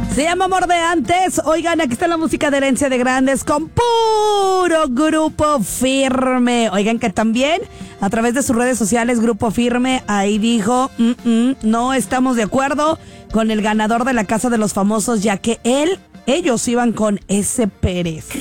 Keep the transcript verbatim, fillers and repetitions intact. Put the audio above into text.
Se llama Amor de Antes. Oigan, aquí está la música de Herencia de Grandes con puro Grupo Firme. Oigan, que también a través de sus redes sociales Grupo Firme ahí dijo, mm, mm, no estamos de acuerdo con el ganador de la Casa de los Famosos, ya que él, ellos iban con ese Pérez.